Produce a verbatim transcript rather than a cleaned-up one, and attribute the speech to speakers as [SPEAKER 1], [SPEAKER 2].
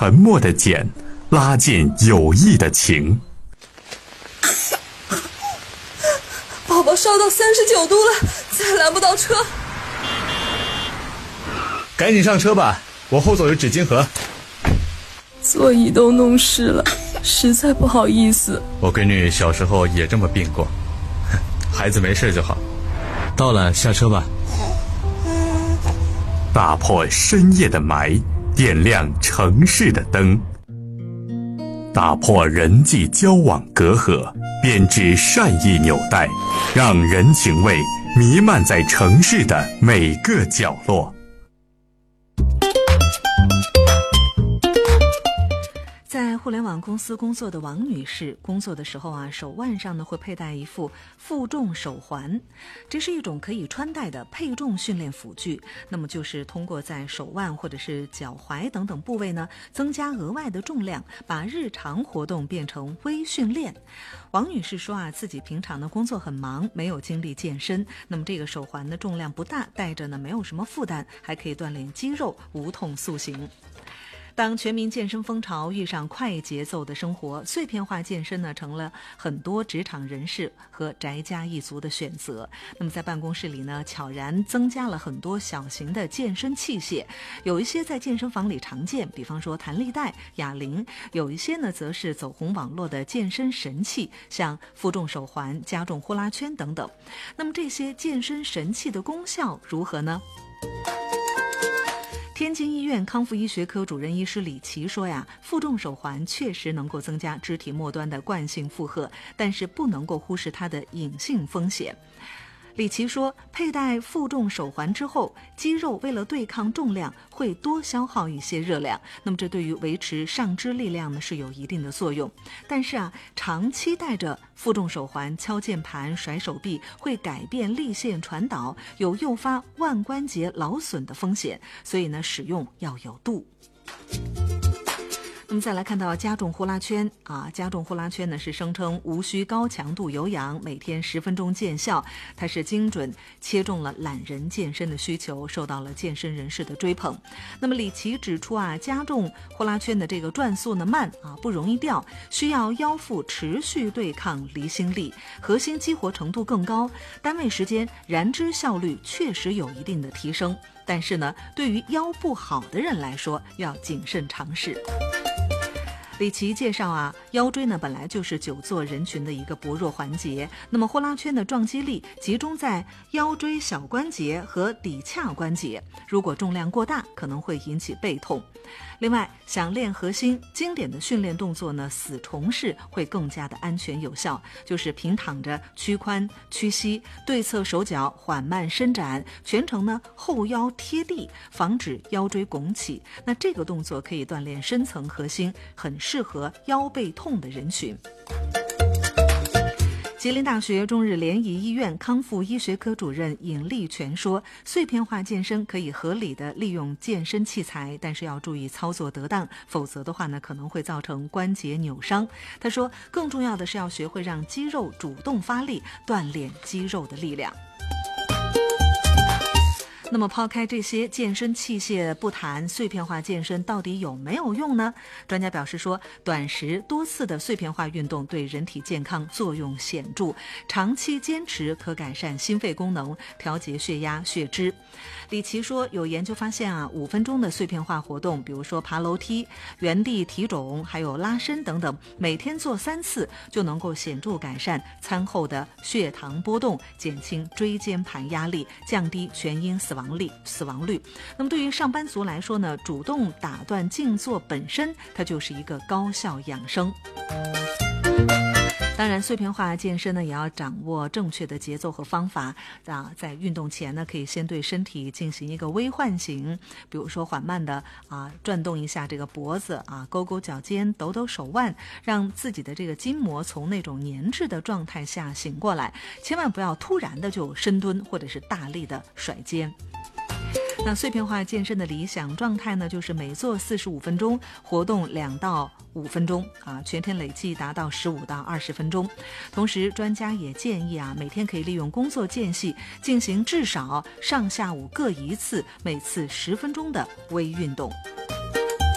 [SPEAKER 1] 沉默的茧，拉近友谊的情。
[SPEAKER 2] 宝宝烧到三十九度了，再拦不到车。
[SPEAKER 3] 赶紧上车吧，我后座有纸巾盒。
[SPEAKER 2] 座椅都弄湿了，实在不好意思。
[SPEAKER 3] 我闺女小时候也这么病过，孩子没事就好。到了，下车吧。
[SPEAKER 1] 打破深夜的霾，点亮城市的灯，打破人际交往隔阂，编织善意纽带，让人情味弥漫在城市的每个角落。
[SPEAKER 4] 在互联网公司工作的王女士，工作的时候啊，手腕上呢会佩戴一副负重手环，这是一种可以穿戴的配重训练辅具。那么就是通过在手腕或者是脚踝等等部位呢，增加额外的重量，把日常活动变成微训练。王女士说啊，自己平常的工作很忙，没有精力健身。那么这个手环的重量不大，戴着呢没有什么负担，还可以锻炼肌肉，无痛塑形。当全民健身风潮遇上快节奏的生活，碎片化健身呢成了很多职场人士和宅家一族的选择。那么在办公室里呢，悄然增加了很多小型的健身器械，有一些在健身房里常见，比方说弹力带、哑铃；有一些呢则是走红网络的健身神器，像负重手环、加重呼啦圈等等。那么这些健身神器的功效如何呢？天津医院康复医学科主任医师李琦说呀，负重手环确实能够增加肢体末端的惯性负荷，但是不能够忽视它的隐性风险。李琦说，佩戴负重手环之后，肌肉为了对抗重量会多消耗一些热量，那么这对于维持上肢力量呢是有一定的作用。但是啊，长期戴着负重手环敲键盘、甩手臂，会改变力线传导，有诱发腕关节劳损的风险，所以呢，使用要有度。那么再来看到加重呼啦圈啊，加重呼啦圈呢是声称无需高强度有氧，每天十分钟见效，它是精准切中了懒人健身的需求，受到了健身人士的追捧。那么李琦指出啊，加重呼啦圈的这个转速呢慢啊，不容易掉，需要腰腹持续对抗离心力，核心激活程度更高，单位时间燃脂效率确实有一定的提升。但是呢，对于腰不好的人来说，要谨慎尝试。李琦介绍啊，腰椎呢本来就是久坐人群的一个薄弱环节，那么呼啦圈的撞击力集中在腰椎小关节和骶髂关节，如果重量过大，可能会引起背痛。另外，想练核心，经典的训练动作呢，死虫式会更加的安全有效，就是平躺着屈髋屈膝，对侧手脚缓慢伸展，全程呢后腰贴地，防止腰椎拱起。那这个动作可以锻炼深层核心，很适合腰背痛的人群。吉林大学中日联谊医院康复医学科主任尹立全说，碎片化健身可以合理的利用健身器材，但是要注意操作得当，否则的话呢，可能会造成关节扭伤。他说，更重要的是要学会让肌肉主动发力，锻炼肌肉的力量。那么抛开这些健身器械不谈，碎片化健身到底有没有用呢？专家表示说，短时多次的碎片化运动对人体健康作用显著，长期坚持可改善心肺功能，调节血压、血脂。李琦说，有研究发现啊，五分钟的碎片化活动，比如说爬楼梯、原地提踵，还有拉伸等等，每天做三次，就能够显著改善餐后的血糖波动，减轻椎间盘压力，降低全因死亡率死亡率。那么对于上班族来说呢，主动打断静坐本身，它就是一个高效养生。当然，碎片化健身呢，也要掌握正确的节奏和方法啊。在运动前呢，可以先对身体进行一个微唤醒，比如说缓慢的啊转动一下这个脖子啊，勾勾脚尖，抖抖手腕，让自己的这个筋膜从那种粘滞的状态下醒过来。千万不要突然的就深蹲或者是大力的甩肩。那碎片化健身的理想状态呢，就是每做四十五分钟，活动两到五分钟啊，全天累计达到十五到二十分钟。同时，专家也建议啊，每天可以利用工作间隙进行至少上下午各一次，每次十分钟的微运动。